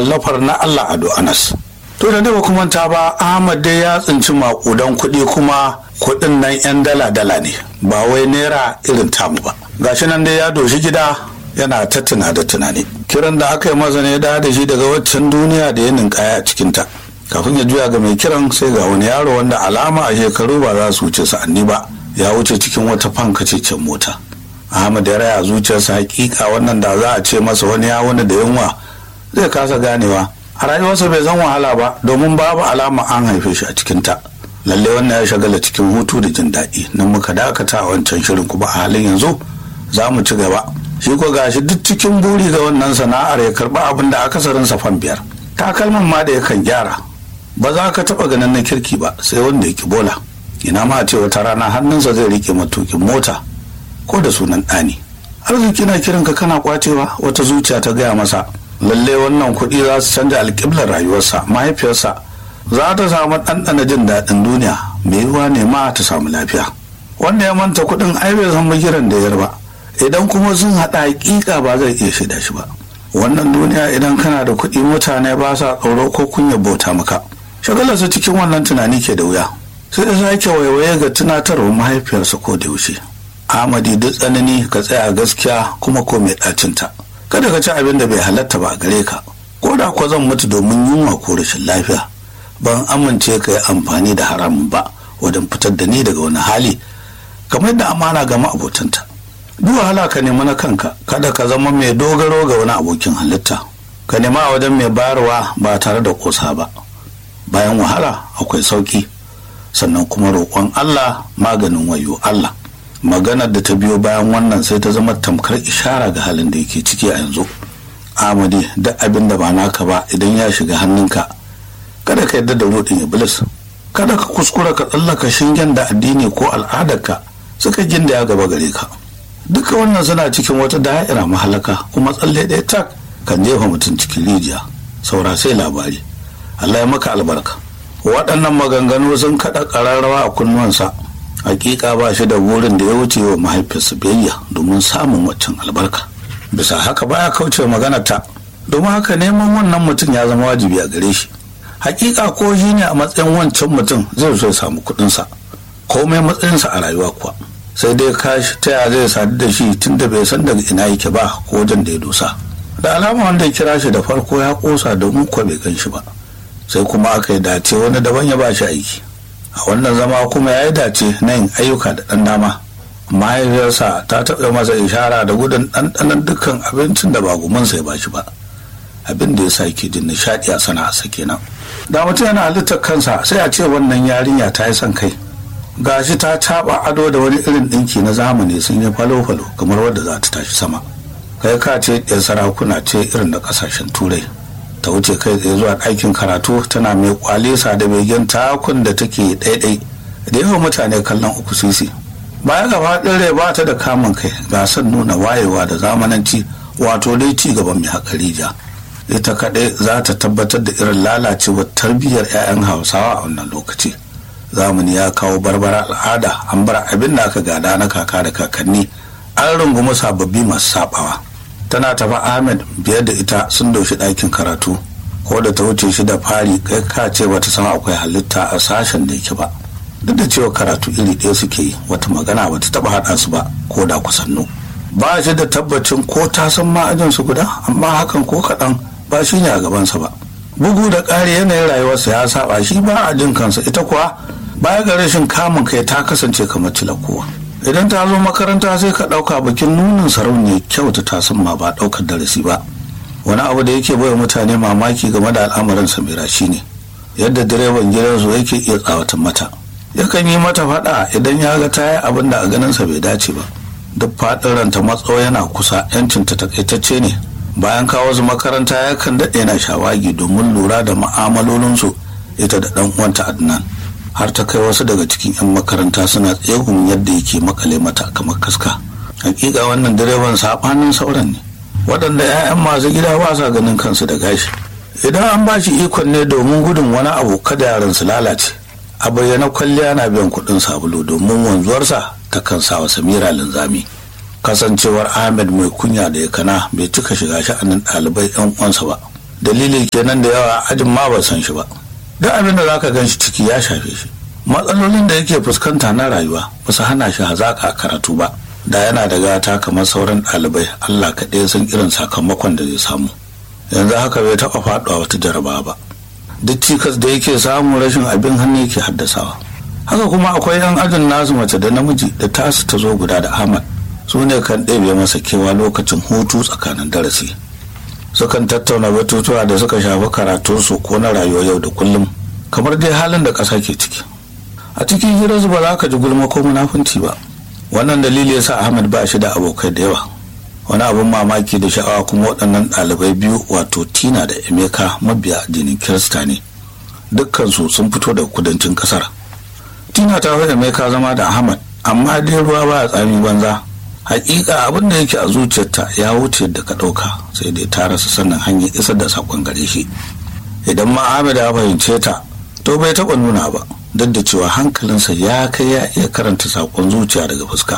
wallafar na Allah Ado Anas. To da ba kuma ta ba, Ahmad dai ya tsinci makudan kuɗi, kuma kuɗin nan 'yan dala ne, ba wai naira irin tamu ba. Gashi nan dai ya doshi gida yana ta tunani. Kiran da aka yi masa ne da shi daga waccan duniya da ya ninkaya a cikinta. Kafin ya juya ga mai kiran, sai ga wani yaro wanda alama a shekaru ba za su wuce sa'anni ba, ya wuce cikin wata fankacecen mota. Ahmad ya raya zuciyarsa, hakika wannan da za a ce masa wani ya wani da yunwa zai kasa ganewa. A rayuwarsa bai san wahala ba, domin babu alama an haife shi a cikinta. Lalle wannan ya shagala cikin hutu da jin daɗi. Nan muka dakata a wancan shirin, kuma a halin yanzu za mu ci gaba. Shi ko gashi duk cikin buri ga wannan sana'ar ya karɓi abin da akasarinsa fan 5. Takalman ma da yakan gyara ba za ka taɓa ganin na kirki ba, sai wanda ya ki bola. Ina ma ce wata rana hannunsa zai rike matukin mota ko da sunan ɗani. Arziki na kiranka kana kwacewa, wata zuciya ta gaya masa. Lalle wannan kuɗi za su canja alƙiblar rayuwarsa. Mahaifiyarsa za ta samu ɗanɗana jin daɗin duniya, mai yiwuwa ne ma ta samu lafiya. Wanda ya manta kuɗin ai bai san magiran da yar ba, idan kuma sun haɗa hakika ba zai iya shaida shi ba. Wannan duniya idan kana da kuɗi mutane ba sa tsoro ko kunya bauta maka. Shagalarsa cikin wannan tunani ke da wuya, sai da sake waiwaye ga tunatarwar mahaifiyarsa ko da yaushe. Ahmadi, duk tsanani ka tsaya gaskiya, kuma ko mai ɗacinta. Kada ka ci abin da bai halatta ba a gare ka, ko da kuwa zan mutu domin yunwa ko rashin lafiya. Ban amince ka yi amfani da haramun ba wajen fitar da ni daga wani hali, kamar da amana ga ma'abotanta. Duk wahala ka nemi na kanka, kada ka zama mai dogaro ga wani abokin halitta. Ka nema a wajen mai bayarwa ba tare da kosa ba. Bayan wahala akwai sauki, sannan kuma roƙon Allah maganin wayo Allah. Maganar da ta biyo bayan wannan sai ta zama tamkar ishara ga halin da yake ciki a yanzu. Amadi, duk abin da ba naka ba idan ya shiga hannunka, kada ka yarda da rudin iblis. Kada ka kuskura ka tsallaka shingen da addini ko al'adarka suka ginda ya gaba gare ka. Duka wannan suna cikin wata da'ira mahalaka, kuma tsalle ɗaya tak kan jefa mutum cikin rijiya. Saura sai labari. Allah ya maka albarka. Waɗannan maganganu sun kaɗa ƙararrawa a kunnuwansa. Hakika ba shi da burin da ya wuce wa mahaifinsa biyayya domin samun waccan albarka. Bisa haka baya kauce maganarta, domin haka neman wannan mutum ya zama wajibi a gare shi. Hakika ko shi ne a matsayin wancan mutum zai so ya samu kuɗinsa, komai matsayinsa a rayuwa kuwa. Sai dai kashi ta ya zai sadu da shi tun da bai san daga ina yake ba ko wajen da ya dosa. Da alama wanda ya kira shi da farko ya kosa domin kuwa bai gan shi ba. Sai kuma aka yi dace wani daban ya ba shi aiki. A wannan zama kuma ya yi dace na yin ayyuka da ɗan dama. Mahaifiyarsa ta taɓa masa ishara da gudun ɗanɗanon dukkan abincin da ba gumansa ya bashi ba, abin da ya sa ke jin nishaɗi a sana'arsa kenan. Da mutum yana halittar kansa sai a ce wannan yarinya ta yi son kai. Gashi ta caɓa ado da wani irin ɗinki na zamani sun yi falo-falo kamar wadda za ta tashi sama. Kai ka ce ɗan sarakuna ce irin da ƙasashen turai. Ta wuce kai tsaye zuwa ɗakin karatu, tana mai kwalesa da begen takun da take ɗaiɗai da yawan mutane kallon uku sisi. Baya gaba ɗin rai ba ta da kamun kai, ga son nuna wayewa da zamananci, wato dai ci gaban mai haƙa rija. Ita kaɗai za ta tabbatar da irin lalacewar tarbiyyar 'ya'yan Hausawa a wannan lokaci. Zamani ya kawo barbara al'ada, an bar abin da aka gada na kaka da kakanni, an rungumi sababbi masu saɓawa. Tana tafa Ahmed biyar da ita sun doshi ɗakin karatu, ko da ta wuce shi da fari kai ka ce bata san akwai halitta a sashen da yake ba. Duk da cewa karatu iri ɗaya suke yi, wata magana bata taɓa haɗa su ba ko da kusannu. Ba shi da tabbacin ko ta san ma'ajin su guda, amma hakan ko kaɗan ba shi ne a gabansa ba. Bugu da ƙari yanayin rayuwarsa ya saba, shi ba a jin kansa, ita kuwa baya ga rashin kamun kai ta kasance kamar tilakowa. Idan ta zo makaranta sai ka ɗauka bikin nunin sarauniyar kyau ta tasan ma ba ɗaukar darasi ba. Wani abu da yake bai mutane mamaki game da al'amuran Samira shine yadda direban gidansu yake iya tsawatan mata. Yakan yi mata faɗa idan ya ga ta yi abin da a ganinsa bai dace ba. Duk faɗin ranta matso yana kusa, yancinta takaitacce ne. Bayan kawo su makaranta yakan daɗe na shawagi domin lura da ma'amalolinsu ita da ɗan uwanta Adnan. Har ta kai wasu daga cikin 'yan makaranta suna tsegun yadda yake makale mata kamar kaska. Hakika wannan direban saɓanin sauran ne, waɗanda 'ya'yan masu gida ba sa ganin kansu da gashi. Idan an ba shi ikon ne domin gudun wani abu kada yaran su lalace, a bayyana kwalliya na biyan kuɗin sabulu domin wanzuwarsa ta kan sa wa Samira linzami. Kasancewar Ahmed mai kunya da yakana bai cika shiga sha'anin ɗalibai 'yan uwansa ba, dalili kenan da yawa ajin ma ba san shi ba. Duk abin da zaka gan shi ciki ya shafe shi. Matsalolin da yake fuskanta na rayuwa ba su hana shi hazaƙa karatu ba. Da yana da gata kamar sauran ɗalibai, Allah kaɗai san irin sakamakon da zai samu. Yanzu haka bai taɓa faɗuwa wata jarabawa ba. Duk cikas da yake samu rashin abin hannu yake haddasawa. Haka kuma akwai 'yan ajin nasu mace da namiji da tasu ta zo guda da Ahmad. Su ne kan ɗebe masa kewa lokacin hutu tsakanin darasi. Sukan tattauna batutuwa da suka shafi karatunsu ko na rayuwar yau da kullum, kamar dai halin da ƙasa ke ciki. A cikin hirarsu ba za ka ji gulma ko munafunci ba. Wannan dalili yasa Ahmad ba shi da abokai da yawa. Wani abin mamaki da sha'awa kuma waɗannan ɗalibai biyu wato Tina da Emeka mabiya addinin Kirista ne. Dukkansu sun fito daga kudancin ƙasar. Tina ta fi Emeka zama da Ahmad, amma dai ruwa ba a tsami banza. Hakika abin da yake a zuciyarta ya wuce da ka ɗauka, sai dai ta rasa sannan hanyar isar da saƙon gare shi. Idan ma Ahmad ya fahimce ta, to bai taɓa nuna ba, duk da cewa hankalinsa ya kai ya iya karanta saƙon zuciya daga fuska.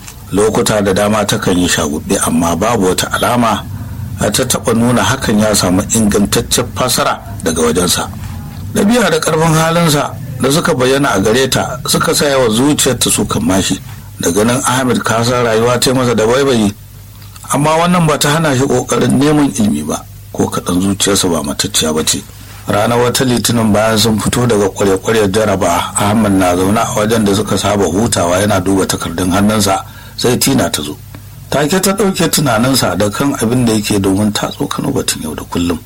Lokuta da dama takan yi shagubbe, amma babu wata alama ta taɓa nuna hakan ya samu ingantaccen fasara daga wajensa. Ɗabi'a da ƙarfin halinsa da suka bayyana a gare ta suka sa yawa zuciyarta su kan mashi. Daga nan Ahmed kasar rayuwa ta masa da baibayi, amma wannan ba ta hana shi ƙoƙarin neman ilimi ba, ko kaɗan zuciyarsa ba matacciya ba ce. Ranar wata litinin bayan sun fito daga ƙwarya-ƙwaryar jaraba, Ahmad na zaune a wajen da suka saba hutawa yana duba takardun hannunsa, sai Tina ta zo. Take ta ɗauke tunaninsa da kan abin da yake domin ta tsokano batun yau da kullum.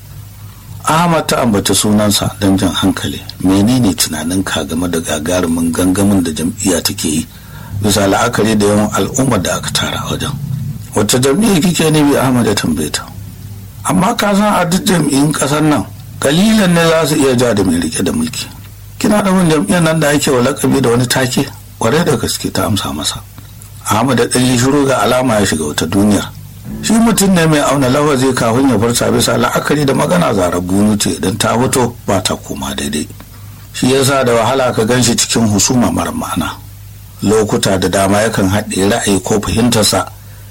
Ahmad ta ambaci sunansa don jan hankali. Menene tunaninka game da gagarumin gangamin da jam'iyya take yi, bisa la'akari da yawan al'ummar da aka tara a wajen? Wacce jam'iyya kike ne? Bi Ahmad ya tambaye ta. Amma ka san a duk jam'iyyun ƙasar nan kalilan ne za su iya ja da mai rike da mulki. Kina da wani jam'iyyar nan da ake wa lakabi da wani take? Kwarai da gaske, ta amsa masa. Ahmad da ɗan shiru, ga alama ya shiga wata duniyar. Shi mutum ne mai auna lafazi kafin ya furta, bisa la'akari da magana zarar bunu ce, idan ta fito ba ta koma daidai. Shi yasa da wahala ka gan shi cikin husuma mara ma'ana. Lokuta da dama yakan haɗe ra'ayi ko fahimtarsa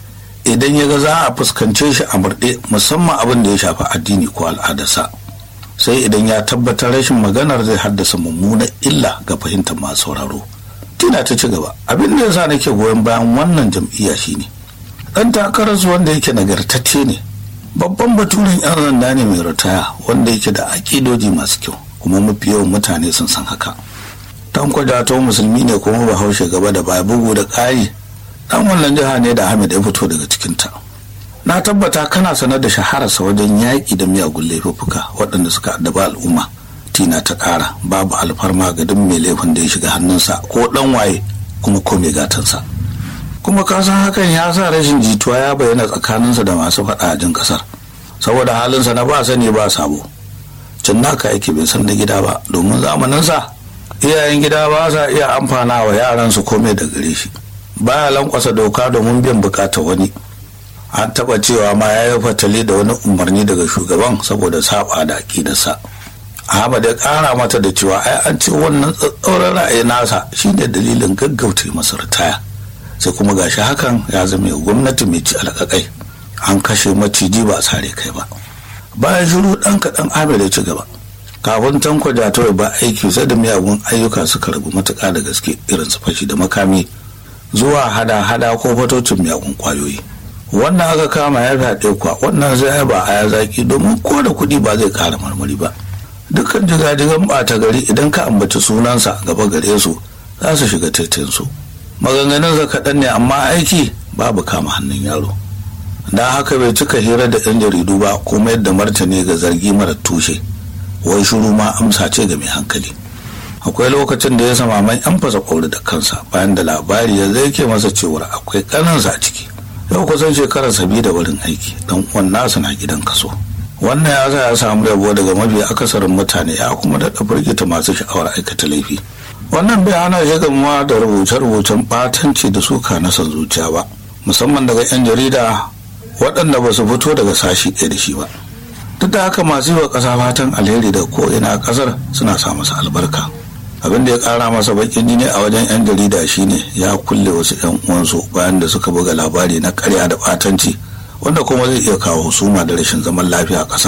idan ya ga za a fuskance shi a murɗe, musamman abin da ya shafi addini ko al'adarsa. Sai idan ya tabbatar rashin maganar zai haddasa mummunan illa ga fahimtar masu sauraro. Tina ta ci gaba. Abin da yasa nake goyon bayan wannan jam'iyya shine dan takararsu wanda yake nagartacce ne, babban baturin 'yan sanda ne mai ritaya, wanda yake da aƙidoji masu kyau, kuma mafi yawan mutane sun san haka. Tanko Jato musulmi ne kuma Bahaushe gaba da baya, bugu da ƙari dan wannan jiha ne da Ahmed ya fito daga cikinta. Na tabbata kana sanar da shahararsa wajen yaƙi da miyagun laifuffuka waɗanda suka addaba al'umma. Tina ta ƙara, babu alfarma ga duk mai laifin da ya shiga hannunsa, ko ɗan waye kuma ko mai gatansa. Kuma ka san hakan ya sa rashin jituwa ya bayyana tsakaninsa da masu faɗa a jin ƙasar, saboda halinsa na ba sani ba sabo. Can naka yake bai san da gida ba, domin zamaninsa iyayen gida ba sa iya amfana wa yaransu komai da gare shi. Baya lankwasa doka domin biyan bukatar wani. An taɓa cewa ma ya yi fatali da wani umarni daga shugaban saboda saba da aƙidarsa. Ahmad ya ƙara mata da cewa ai an ce wannan tsatsauran ra'ayi nasa shine dalilin gaggauta masa ritaya. Sai kuma gashi hakan ya zama gwamnati mai ci alƙaƙai. An kashe maciji ba a sare kai ba. Bayan shiru ɗan kaɗan Ahmad ya ci gaba. Kafin Tanko Jato ba aiki, sai da miyagun ayyuka suka ragu matuƙa da gaske, irin su fashi da makami zuwa hada-hada ko fatocin miyagun ƙwayoyi. Wannan aka kama ya fyaɗe kuwa, wannan zai ba a ya zaki, domin ko da kuɗi ba zai ƙara marmari ba. Dukkan jigajigan ɓata gari idan ka ambaci sunansa gaba gare su za su shiga taitinsu. Maganganunsa kaɗan ne, amma aiki babu kama hannun yaro. Da haka bai cika hira da 'yan jaridu ba, kuma yadda martani ga zargi mara tushe. Wai shuru ma amsa ce ga mai hankali. Akwai lokacin da ya sama man 'yan fasa ƙauri da kansa, bayan da labari ya zai ke masa cewar akwai ƙaninsa a ciki. Yau kusan shekarar sabi da wurin aiki, dan uwan nasa na gidan kaso. Wannan ya sa ya samu rabo daga mafi akasarin mutane, ya kuma daɗa firgita masu sha'awar aikata laifi. Wannan bai hana shi gamuwa da rubuce-rubucen ɓatanci da suka na son zuciya ba, musamman daga 'yan jarida waɗanda ba su fito daga sashi ɗaya da shi ba. Duk da haka masu yi wa ƙasa fatan alheri da ko'ina a ƙasar suna sa masa albarka. Abin da ya ƙara masa baƙin jini a wajen 'yan jarida shine ya kulle wasu 'yan uwansu bayan da suka buga labari na ƙarya da ɓatanci, wanda kuma zai iya kawo husuma da rashin zaman lafiya a ƙasa.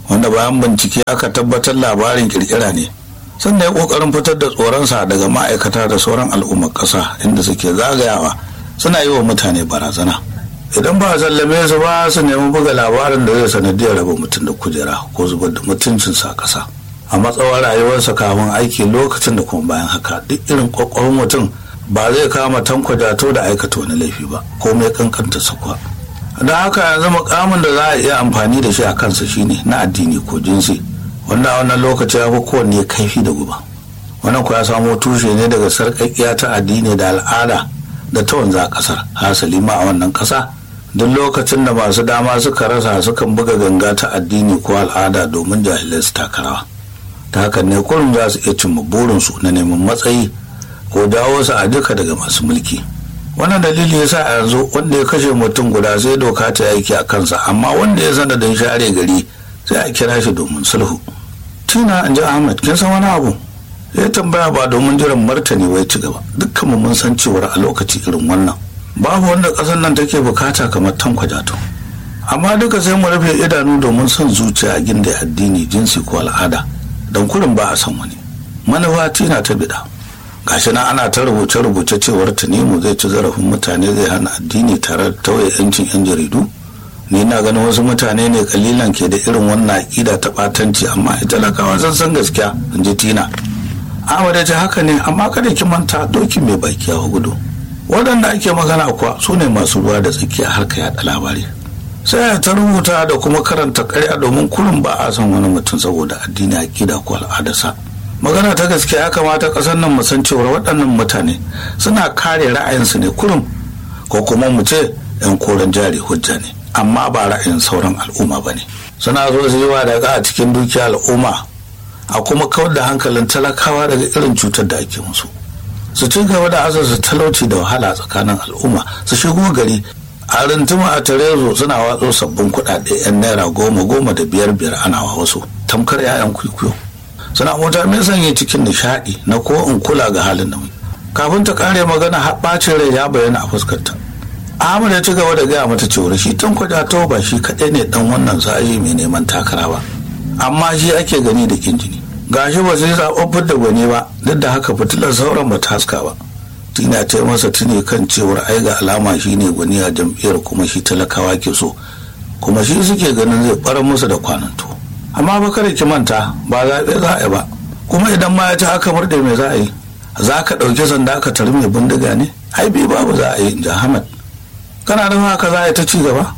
wanda bayan bincike aka tabbatar labarin kirkira ne. Sannan ya kokarin fitar da tsoronsa daga ma'aikata da sauran al'ummar ƙasa inda suke zagayawa suna yi wa mutane barazana. Idan ba a sallame su ba su nemi buga labarin da zai sanadiyar raba mutum da kujera ko zubar da mutuncinsa a ƙasa. A matsawar rayuwarsa kafin aiki, lokacin da kuma bayan haka, duk irin kwakwalwar mutum ba zai kama Tanko Jatau da aikata wani laifi ba, komai kankanta sakwa. Don haka yanzu mukamin da za a iya amfani da shi a kansa shine na addini ko jinsi, wanda a wannan lokaci ya fi kowanne kaifi da guba. Wannan kuwa ya samo tushe ne daga sarƙaƙiya ta addini da al'ada da ta wanzu a ƙasar. Hasali ma a wannan ƙasa, duk lokacin da masu dama suka rasa sukan buga ganga ta addini ko al'ada domin jahilai su taka rawa. Ta hakan ne kurum za su iya cimma burinsu na neman matsayi ko dawo su a duka daga masu mulki. Wannan dalili ya sa a yanzu wanda ya kashe mutum guda sai doka ta aiki a kansa, amma wanda ya sanadin share gari sai a kira shi domin sulhu. Tina, in ji Ahmad, kin san wani abu? Ya tambaya ba domin jiran martani wai ci gaba. Dukkanmu mun san cewar a lokaci irin wannan babu wanda ƙasar nan take bukata kamar Tanko Jatau. Amma duka sai mu rufe idanu domin son zuciya a ginda addini, jinsi ko al'ada, don kurin ba a san wani. Manufa Tina ta bida. Gashi nan ana ta rubuce-rubuce cewar Tanimu zai ci zarafin mutane, zai hana addini tare da tauye 'yancin 'yan jaridu. Ni na ganin wasu mutane ne kalilan ke da irin wannan aƙida ta ɓatanci, amma ita talakawa sun san gaskiya, in ji Tina. Ahmad ya ce haka ne, amma kada ki manta doki mai baki a gudu. Waɗanda ake magana kuwa su ne masu ruwa da tsakiya harka yaɗa labari. Sai ta rubuta da kuma karanta ƙarya domin kurin ba a san wani mutum saboda addini, aƙida ko al'adarsa. Magana ta gaskiya, ya kamata ƙasar nan mu san cewar waɗannan mutane suna kare ra'ayinsu ne kurum, ko kuma mu ce 'yan koren jari hujja ne, amma ba ra'ayin sauran al'umma ba ne. Suna so su yi wa daga a cikin dukiyar al'umma, a kuma kawar da hankalin talakawa daga irin cutar da ake musu. Su ci gaba da azarsa talauci da wahala tsakanin al'umma, su shigo gari a rintuma a tarezo suna watso sabbin kuɗaɗe 'yan naira 10 da 5 ana wa wasu tamkar 'ya'yan kwikwiyo. Suna mutane sanya cikin nishaɗi na ko in kula ga halin da kafin ta kare magana har ɓacin rai ya bayyana a fuskarta. Ahmad ya ci gaba da gaya mata cewa shi Tanko Jatau ba shi kaɗai ne ɗan wannan sa'ayi mai neman takara ba, amma shi ake gani da kin jini. Gashi ba sai zaɓaɓɓun da gwani ba, duk da haka fitilar sauran ba ta haska ba. Tina ta yi masa tuni kan cewar ai ga alama shi ne gwani a jam'iyyar, kuma shi talakawa ke so, kuma shi suke ganin zai ɓarar musu da kwananto. Amma ba kada ki manta, ba zaɓe za a yi ba, kuma idan ma ya ci aka murɗe me za a yi? Za ka ɗauki sanda ka tari mai bindiga ne? Ai bi babu za a yi, in ji Ahmad. Kana da haka za a yi ta ci gaba?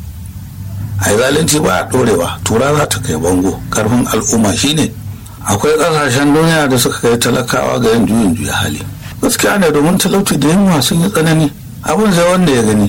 Ai zalunci ba a ɗorewa, tura za ta kai bango. Karfin al'umma shine akwai ƙasashen duniya da suka kai talakawa ga yin juyin juya hali. Gaskiya ne, domin talauci da yunwa sun yi tsanani, abin sai wanda ya gani.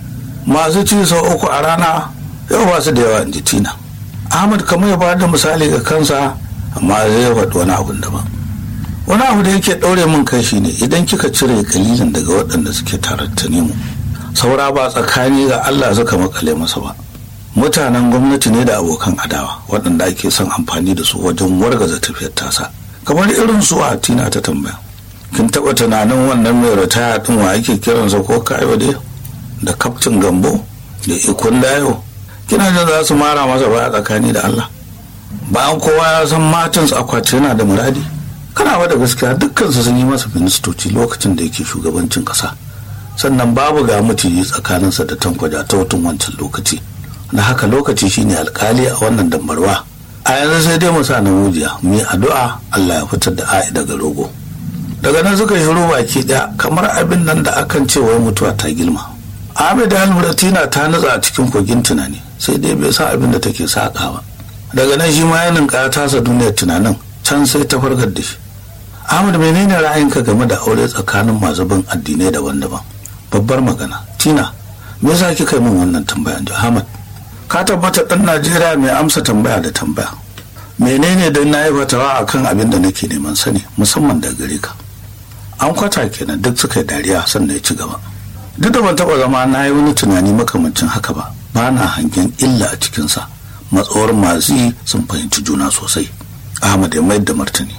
Masu ci sau 3 a rana yau ba su da yawa, in ji Tina. Ahmad kamar ya bada misali ga kansa, amma zai faɗi wani abun daban. Wani abu da yake ɗaure min kai shine idan kika cire kalilin daga waɗanda suke tare da Tanimu, saura ba tsakani ga Allah suka makale masa ba. Mutanen gwamnati ne da abokan adawa waɗanda ake son amfani da su wajen wargaza tafiyar tasa, kamar irin su a Tina ta tambaya. Kin taɓa tunanin wannan mai ritaya ɗin wa ake kiransa ko Kayode da Kaftin Gambo da Ikon Dayo? Kina jin za su mara masa baya tsakani da Allah? Bayan kowa ya san matansu akwati yana da muradi. Kana ba da gaskiya, dukkansu sun yi masa ministoci lokacin da yake shugabancin ƙasa. Sannan babu ga mutiji tsakaninsa da Tanko Jatau tun wancan lokaci. Na haka lokaci shine alkali a wannan dambarwa. A yanzu sai dai mu sa na mujiya mu yi addu'a Allah ya fitar da a'i daga rogo. Daga nan suka shiru baki ɗaya, kamar abin nan da akan ce wai mutuwa ta gilma. Ahmed Tina ta nutsa a cikin kogin tunani, sai dai bai sa abin da take saka ba. Daga nan shi ma ya ninka tasa duniyar tunanin, can sai ta farkar da shi. Ahmad, menene ra'ayinka game da aure tsakanin masu bin addinai daban-daban? Babbar magana. Tina, me yasa kika yi min wannan tambaya? Ahmad, ka tabbata ɗan Najeriya mai amsa tambaya da tambaya. Menene dan na yi fatawa akan abin da nake neman sani, musamman da gare ka? An kwata kenan, duk suka yi dariya sannan ya ci gaba. Duk da ban taɓa zama na yi wani tunani makamancin haka ba, ba na hangen illa a cikinsa. Matsawar masu yi sun fahimci juna sosai. Ahmad ya mayar da martani.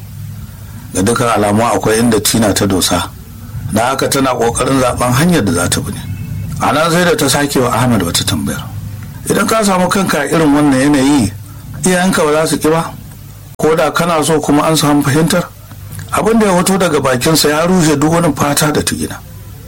Ga dukkan alamu akwai inda Tina ta dosa, da haka tana kokarin zaben hanyar da za ta bi ne. A nan sai da ta sake wa Ahmad wata tambayar. Idan ka samu kanka irin wannan yanayi, iyayenka ba za su ki ba ko da kana so kuma an samu fahimtar. Abin da ya fito daga bakinsa ya rushe duk wani fata da ta gina.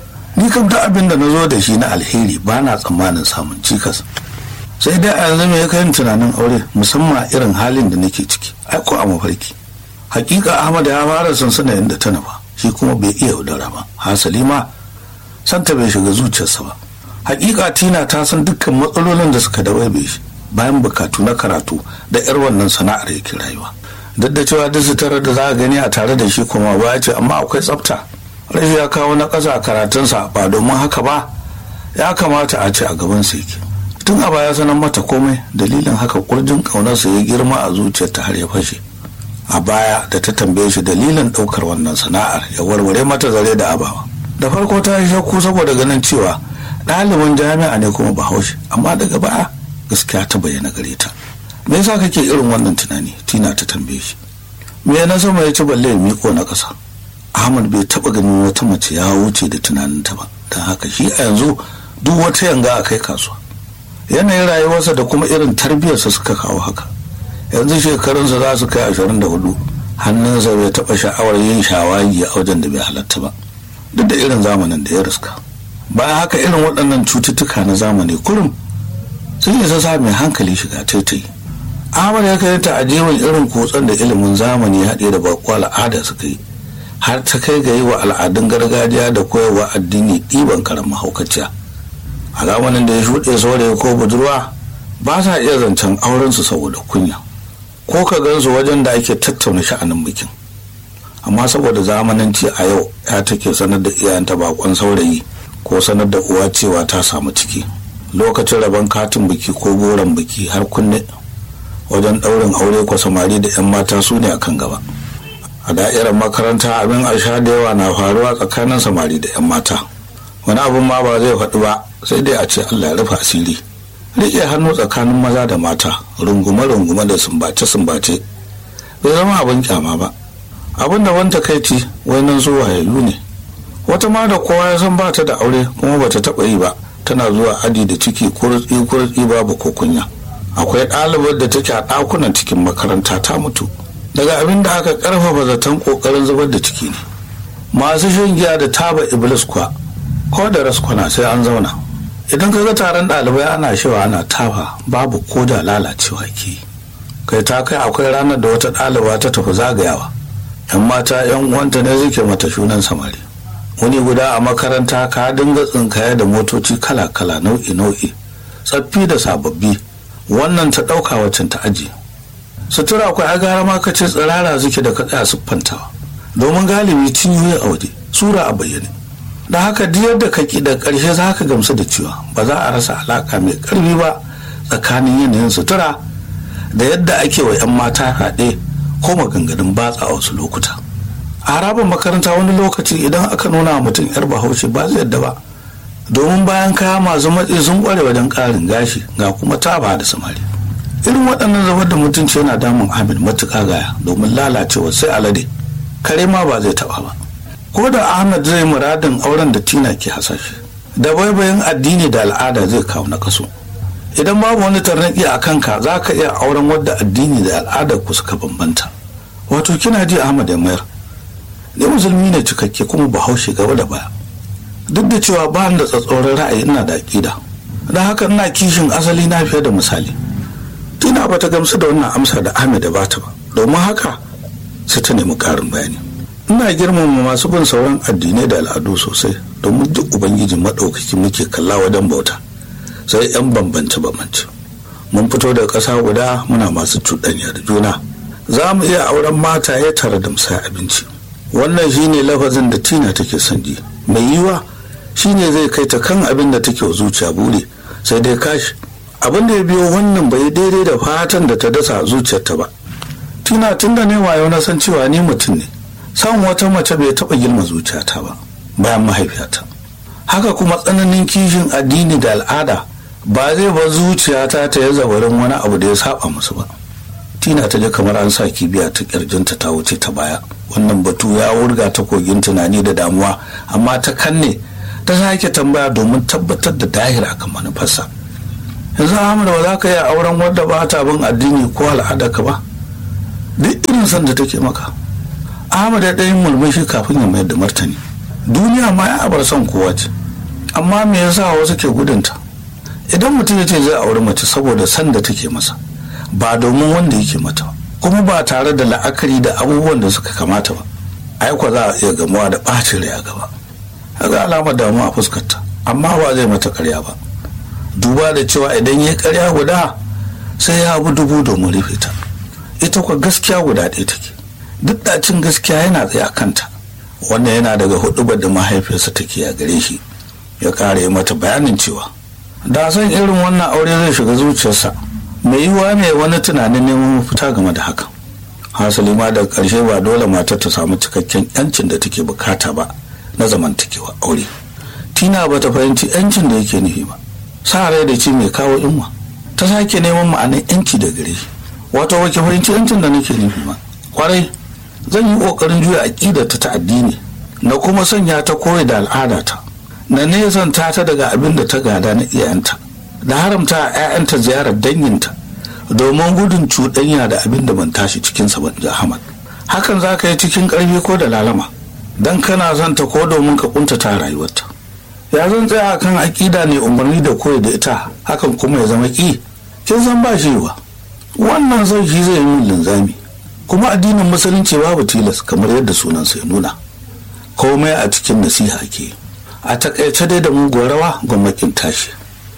Ni kam duk abin da na zo da shi na alheri ba na tsammanin samun cikas, sai dai a yanzu me ya kai tunanin aure, musamman irin halin da nake ciki. Ai ko a mafarki hakika Ahmad ya fara sansana yadda ta nufa, shi kuma bai iya yaudara ba, hasali ma santa bai shiga zuciyarsa ba. Hakika Tina ta san dukkan matsalolin da suka dabaibe shi bayan bukatu na karatu da yar wannan sana'ar yake rayuwa. Duk da cewa duk suturar da za a gani a tare da shi kuma ba ce, amma akwai tsafta. Rashi ya kawo na ƙasa a karatunsa, ba domin haka ba ya kamata a ce a gaban sa yake. Tun a baya sanar mata komai, dalilin haka kurjin ƙaunarsa ya girma a zuciyarta har ya fashe. A baya da ta tambaye shi dalilin ɗaukar wannan sana'ar, ya warware mata zare da abawa. Da farko ta yi shakku saboda ganin cewa ɗalibin jami'a ne kuma bahaushe, amma daga baya gaskiya ta bayyana gare ta. Me yasa kake irin wannan tunani? Tina ta tambaye shi. Me na sama ya ci balle ya miko na ƙasa. Ahmad bai taɓa ganin wata mace ya wuce da tunaninta ba, don haka shi a yanzu duk wata yanga a kai kasuwa. Yanayin rayuwarsa da kuma irin tarbiyyarsa suka kawo haka. Yanzu shekarunsa za su kai 24, hannunsa bai taɓa sha'awar yin shawagi a wajen da bai halatta ba, duk da irin zamanin da ya riska. Bayan haka irin waɗannan cututtuka na zamani kurum sun isa sa mai hankali shiga taitayi. Ahmad ya kai ta ajiyar irin kutsen da ilimin zamani ya haɗe da baƙo al'ada suka yi, har ta kai ga yi wa al'adun gargajiya da koyarwa addini ɗiban karan mahaukaciya. A zamanin da ya shuɗe saurayi ko budurwa ba sa iya zancen aurensu saboda kunya, ko ka gansu wajen da ake tattauna sha'anin bikin. Amma saboda zamananci a yau ya take sanar da iyayenta bakon saurayi ko sanar da uwa cewa ta samu ciki. Lokacin rabon katin biki ko goron biki har kunne, wajen ɗaurin aure ko samari da 'yan mata su ne akan gaba. A da'irar makaranta abin aisha da yawa na faruwa tsakanin samari da 'yan mata. Wani abin ma ba zai faɗi ba, sai dai a ce Allah ya rufe asiri. Riƙe hannu tsakanin maza da mata, rungume-rungume da sumbace-sumbace bai zama abin kyama ba. Abin da wanta takaici wai nan zuwa yayyu ne. Wata ma da kowa ya san ba ta da aure kuma ba ta taɓa yi ba, tana zuwa adi da ciki kurtsi babu ko kunya. Akwai ɗalibar da take a ɗakunan cikin makaranta ta mutu daga abin da aka ƙarfafa zaton ƙoƙarin zubar da ciki ne. Masu shan giya da taba iblis kuwa ko da raskwana sai an zauna. Idan ka ga taron ɗalibai ana shewa ana tafa, babu ko da lalacewa ke. Kai ta kai akwai ranar da wata ɗaliba ta tafi zagayawa, 'yan mata 'yan uwanta ne suke mata shunan samari. Wani guda a makaranta ka dinga tsinkaya da motoci kala-kala nau'i-nau'i, tsaffi da sababbi. Wannan ta ɗauka waccan ta aji. Sutura akwai agara ma ka ce tsirara suke da ka tsaya siffantawa, domin galibi cinyoyi a waje, sura a bayyane. Da haka duk yadda ka ki da ƙarshe za ka gamsu da cewa ba za a rasa alaƙa mai ƙarfi ba tsakanin yanayin sutura da yadda ake wa 'yan mata haɗe ko maganganun batsa a wasu lokuta. A harabar makaranta wani lokaci idan aka nuna wa mutum 'yar bahaushe ba zai yadda ba, domin bayan kaya masu matsi sun ƙware wajen ƙarin gashi ga kuma taba da samari. Irin waɗannan zubar da mutunci yana damun Ahmed matuƙa gaya, domin lalacewa sai alade kare ma ba zai taɓa ba. Ko da Ahmed zai muradin auren da Tina ke hasashe, da baibayin addini da al'ada zai kawo na kaso. Idan babu wani tarnaƙi a kanka za ka iya auren wadda addini da al'adar ku suka bambanta. Wato kina ji Ahmed ya mayar, ni musulmi ne cikakke kuma bahaushe gaba da baya, duk da cewa ba da tsatsauran ra'ayi ina da aƙida, don haka ina kishin asali na fiye da misali. Tina ba ta gamsu da wannan amsa da Ahmed ya bata ba, domin haka sai ta nemi ƙarin bayani. Ina girmama masu bin sauran addinai da al'adu sosai, domin duk ubangiji maɗaukaki muke kalla wajen bauta, sai 'yan bambance-bambance. Mun fito da ƙasa guda muna masu cuɗanya da juna, za mu iya auren mataye tare da musaya abinci. Wannan shine lafazin da Tina take son ji, mai yiwa shine zai kai ta kan abin da take wa zuciya buri, sai dai kashi abin da ya biyo wannan bai daidai da fatan da ta dasa zuciyarta ba. Tina, tun da ne wayo na san cewa ni mutum ne, san wata mace bai taɓa girma zuciyata ba bayan mahaifiyata. Haka kuma tsananin kishin addini da al'ada ba zai bar zuciyata ta yi zabarin wani abu da ya saba musu ba. Tina ta ji kamar an sa kibiya ta kirjinta ta wuce ta baya. Wannan batu ya wurga ta kogin tunani da damuwa, amma ta kanne ta sake tambaya domin tabbatar da dahir akan manufarsa. yanzu Ahmad ba za ka yi auren wadda ba ta bin addini ko al'adarka ba, duk irin san da take maka. Ahmad ya ɗayin murmushi kafin ya mayar da martani. Duniya ma ya abar son kowa ce, amma me yasa wasu ke gudunta? Idan mutum ya ce zai auri mace saboda san da take masa, ba domin wanda yake mata ba, kuma ba tare da la'akari da abubuwan da suka kamata ba, aikwa za a iya gamuwa da ɓacin rai a gaba. Kaga alamar damuwa a fuskarta, amma ba zai mata karya ba, duba da cewa idan ya karya guda sai ya bi dubu domin rufe ta. Ita kwa gaskiya guda ɗaya take, duk ɗacin gaskiya yana tsaye a kanta. Wannan yana daga huɗubar da mahaifiyarsa take a gare shi. Ya ƙara mata bayanin cewa da san irin wannan aure zai shiga zuciyarsa, mai yiwuwa ne wani tunanin neman mafita game da hakan. Hasali ma daga ƙarshe ba dole matar ta samu cikakken 'yancin da take bukata ba na zamantakewa aure. Tina ba ta fahimci 'yancin da yake nufi ba, sa rai da ce mai kawo inwa. Ta sake neman ma'anar 'yanci da gare shi. Wato ba ki fahimci 'yancin da nake nufi ba. Kwarai zan yi ƙoƙarin juya aƙidarta ta addini na kuma sanya ta koyi da al'adata, na nesanta ta daga abin da ta gada na iyayenta, da haramta a 'ya'yanta ziyarar danginta domin gudun cuɗanya da abin da ban tashi cikinsa ban ji Ahmad. Hakan za ka yi cikin ƙarfi ko da lalama, don kana son ta ko domin ka ƙuntata rayuwarta. Ya zan tsaya kan aƙida ne umarni da koyi da ita, hakan kuma ya zama ƙi? Kin san ba shi wa wannan sauki zai yi min linzami. Kuma addinin musulunci babu tilas kamar yadda sunansa ya nuna, komai a cikin nasiha ke. A takaice dai da muguwar rawa gwamnatin tashi.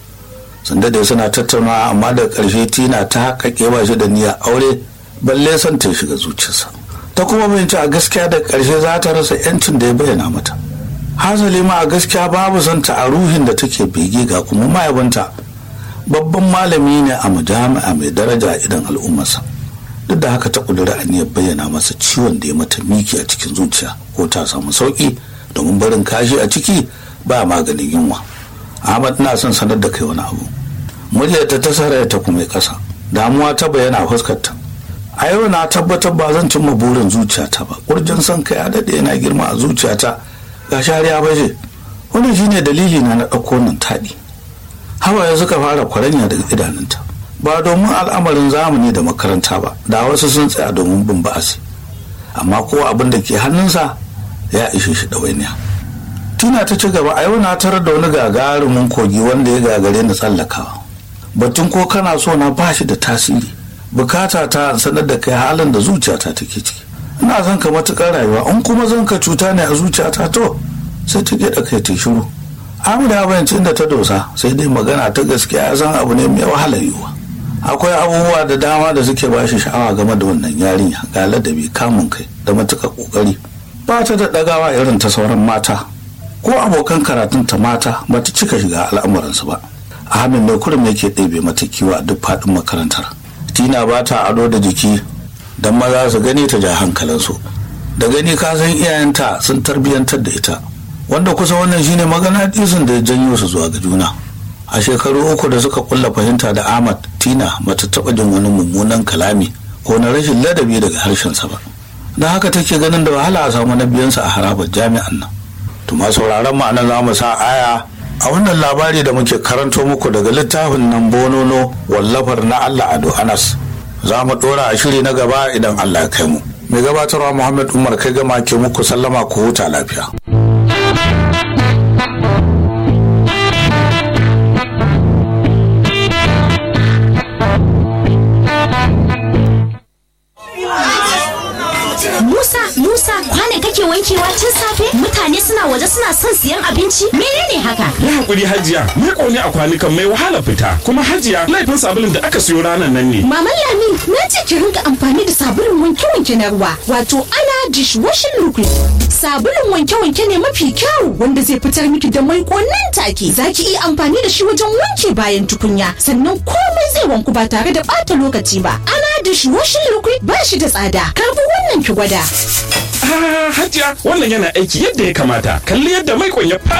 Sanda dai suna tattaunawa, amma da ƙarshe Tina ta haƙaƙe ba shi da niyyar aure, balle son ta shiga zuciyarsa. Ta kuma bayyana a gaskiya da ƙarshe za ta rasa 'yancin da ya bayyana mata. Hasali ma a gaskiya babu son ta a ruhin da take bege, ga kuma mahaifanta babban malami ne a majami'a mai daraja idan al'ummarsa. Duk da haka ta kudura aniyar bayyana masa ciwon da ya mata miki a cikin zuciya ko ta samu sauki, domin barin kashi a ciki ba maganin yunwa. Ahmad na son sanar da kai wani abu. Muryarta ta saraya ta kuma kasa, damuwa ta bayyana a fuskarta. A yau na tabbatar ba zan cimma burin zuciyata ba. Kurjin son kai a daɗe yana girma a zuciyata, ga shariya baje. Wannan shine dalili na ɗauko nan taɗi. Hawaye suka fara kwaranya daga idanunta, ba domin al'amarin zamani da makaranta ba, da wasu sun tsaya domin bin ba'asi, amma ko abin da ke hannunsa ya ishe shi ɗawainiya. Tina ta ci gaba, a yau na tarar da wani gagarumin kogi wanda ya gagare ni tsallakawa. Batun ko kana so na ba shi da tasiri. Bukata ta sanar da kai halin da zuciyata take ciki. Ina zan ka matuƙar rayuwa, in kuma zan ka cuta ne a zuciyata to sai ta gyaɗa kai ta shiru. Ahmad ya bayyance inda ta dosa, sai dai magana ta gaskiya ya san abu ne mai wahalar yiwuwa. Akwai abubuwa da dama da suke ba shi sha'awa game da wannan yarinya, ga ladabi, kamun kai da matuƙar ƙoƙari. Ba ta da ɗagawa irin ta sauran mata, ko abokan karatun ta mata ba ta cika shiga al'amuransu ba. Ahmed ne kurum yake ɗebe mata kiwo a duk faɗin makarantar. Tina ba ta ado da jiki don maza su gani ta ja hankalinsu. Da gani ka san iyayenta sun tarbiyyantar da ita, wanda kusa wannan shine magana ɗisin da ya janyo su zuwa ga juna. A shekaru 3 da suka kulla fahimta da Ahmad, Tina bata taɓa jin wani mummunan kalami ko na rashin ladabi daga harshensa ba. Don haka take ganin da wahala a samu na biyansa a harabar jami'an nan. Tuma sauraron ma'anar za mu sa aya a wannan labari da muke karanto muku daga littafin nan Bonono wallafar na Allah Ado Anas. Za mu ɗora a shiri na gaba idan Allah ya kai mu. Mai gabatarwa Muhammad Umar kai gama ke muku sallama, ku huta lafiya. Musa, kwane kake wankewa tun safe? Mutane suna waje suna son siyan abinci. Menene haka? Ya hakuri Hajiya, ni ƙone a kwanukan mai wahala fita. Kuma Hajiya, laifin sabulun da aka siyo ranar nan ne. Maman Lami, na ce ki rinka amfani da sabulun wanke-wanke na ruwa, wato ana dishwashing liquid. Sabulun wanke-wanke ne mafi kyau wanda zai fitar miki da maiko nan take. Za ki iya amfani da shi wajen wanke bayan tukunya, sannan komai zai wanku ba tare da ɓata lokaci ba. Ana dishwashing liquid ba shi da tsada. Karbi wannan ki gwada. Hajiya, wannan yana aiki yadda ya kamata. Kalli yadda maikon ya